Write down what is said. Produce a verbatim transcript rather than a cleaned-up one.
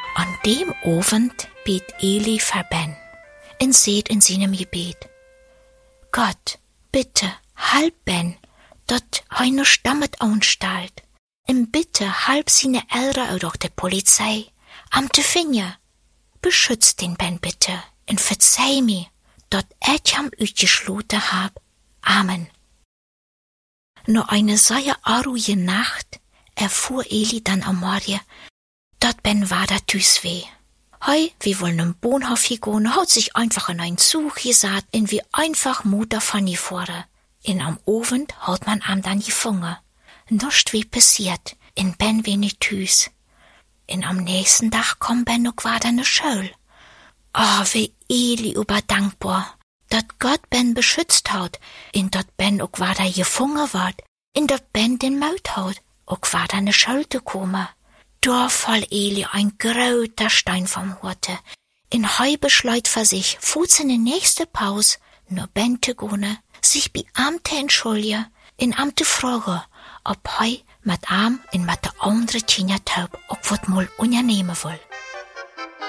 An dem Abend bet Eli für Ben und seht in seinem Gebet: Gott, bitte, halb Ben, dat hei no stammet anstalt. Und bitte halb seine Eltern oder auch der Polizei am te Finger. Beschützt den Ben bitte und verzeih mir, dat ich am uitgeschloten hab. Amen. Nur eine sehr arruige Nacht erfuhr Eli dann am Morgen, dat Ben war da tüs weh. Hei, wir wollen im Bahnhof gehen, hat sich einfach in einen Zug gesagt, und wie einfach Mutter von ihr fuhren. In am Abend hat man am dann gefangen. Nichts wie passiert, in Ben wenig tüs. In am nächsten Tag kom Ben auch wieder ne Schule. Oh, wie Eli überdankbar, dat Gott Ben beschützt hat, in dat Ben auch wieder gefangen wird, in dat Ben den Maut hat, auch wieder ne Schule zu kommen. Da fall Eli ein gröter Stein vom Horte. In hei beschleut für sich, fuß in die nächste Pause, nur Ben zu gehen, sich bei Amte entschuldigen, in Amte fragen, ob hei mit am in mit der andere Tina Taub auch wat mal unternehmen will.